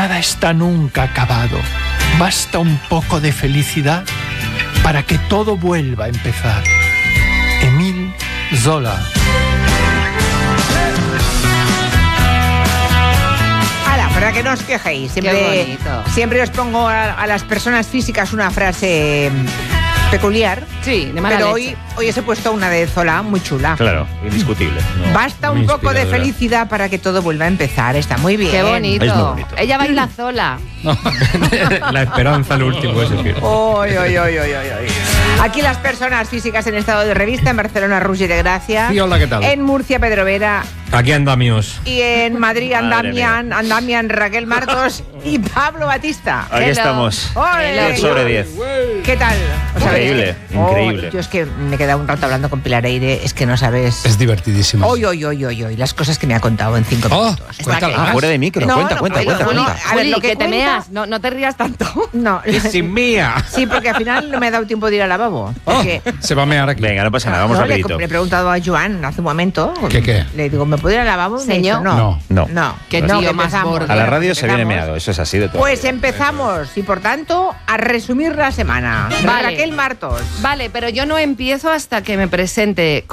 nada está nunca acabado. Basta un poco de felicidad para que todo vuelva a empezar. Émile Zola. Para que no os quejéis, siempre os pongo a las personas físicas una frase peculiar. Sí, de mala pero leche. hoy os he puesto una de Zola muy chula. Claro, indiscutible. No, Basta muy un poco de inspiradora. felicidad para que todo vuelva a empezar. Está muy bien. Qué bonito. Es muy bonito. Ella baila sola. La esperanza, lo último, es decir. Oy. Aquí las personas físicas en estado de revista, en Barcelona, Rugi de Gracia. Sí, hola, ¿qué tal? En Murcia, Pedro Vera. Aquí andamios. Y en Madrid, Madre Andamian, Raquel Martos y Pablo Batista. Aquí Hello. estamos. ¡Ole! 10 sobre 10. ¿Qué tal? ¿O sabes? Increíble, increíble. Yo es que me he quedado un rato hablando con Pilar Eire, es que no sabes. Es divertidísimo. Hoy, las cosas que me ha contado en 5 Oh, minutos. cuéntala más. Fuera de micro, No, cuenta. no, A ver, lo que que te cuenta- meas. No te rías tanto. No, Sin mía. sí, porque al final no me ha dado tiempo de ir al lavabo. Oh, Porque se va a mear aquí. Venga, no pasa nada, vamos no, rapidito. le he preguntado a Joan hace un momento. ¿Qué? Le digo, ¿me puedo ir al lavabo? Y me ha dicho, Señor. No. Qué no, tío que más empezamos. gordo. A la radio se viene Empezamos. meado, eso es así de todo. Pues empezamos y por tanto a resumir la semana. Vale. Raquel Martos. Vale, pero yo no empiezo hasta que me presente